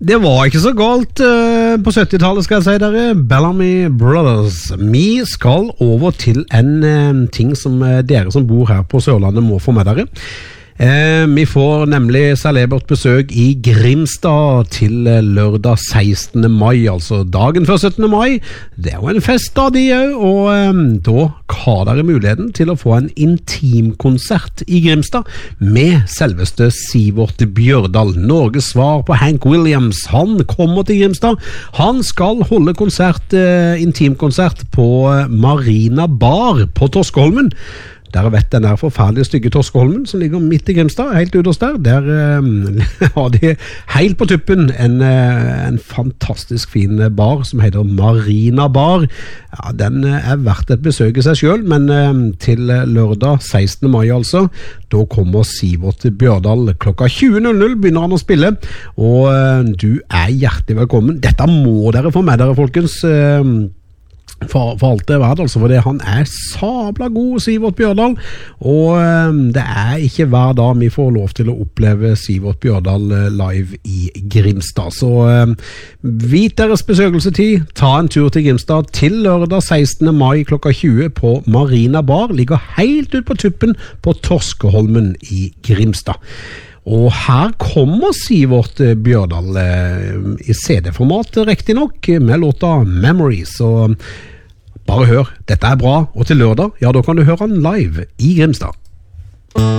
Det var ikke så galt på 70-tallet, skal jeg si dere. Bellamy Brothers. Vi skal over til en ting som dere som bor her på Sørlandet må få med dere. Vi får nemlig celebert besøk i Grimstad til lørdag 16. mai, altså dagen før 17. mai. Det jo en festdag de og da har dere muligheten til å få en intimkonsert i Grimstad med selveste Sivert Bjørdal. Norges svar på Hank Williams. Han kommer til Grimstad. Han skal holde intimkonsert på Marina Bar på Torskeholmen. Der vet den der forferdelige stygge Torskeholmen som ligger midt i Grimstad, helt ut hos der. Der har de helt på tuppen en fantastisk fin bar som heter Marina Bar. Ja, den verdt et besøk i seg selv, men til lørdag 16. mai altså, da kommer Sivert Bjørdal klokka 20.00 begynner han å spille, og du hjertelig velkommen. Dette må dere få med dere, folkens. For alt det verdt, altså, for han sabla god, Sivert Bjørdal, og det ikke hver dag vi får lov til å oppleve Sivert Bjørdal live i Grimstad. Så vit deres besøkelsetid, ta en tur til Grimstad til lørdag 16. mai klokka 20 på Marina Bar, ligger helt ut på tuppen på Torskeholmen i Grimstad. Og her kommer Sivert Bjørdal i CD-format, riktig nok, med låta Memories. Og bare hør, dette bra, og til lørdag, ja, da kan du høre han live i Grimstad.